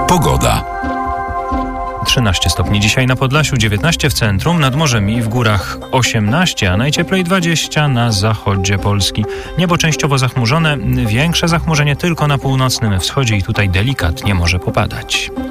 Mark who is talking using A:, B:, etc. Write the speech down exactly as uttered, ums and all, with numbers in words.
A: Pogoda.
B: trzynaście stopni dzisiaj na Podlasiu, dziewiętnaście w centrum, nad morzem i w górach osiemnaście, a najcieplej dwadzieścia na zachodzie Polski. Niebo częściowo zachmurzone, większe zachmurzenie tylko na północnym wschodzie i tutaj delikatnie może popadać.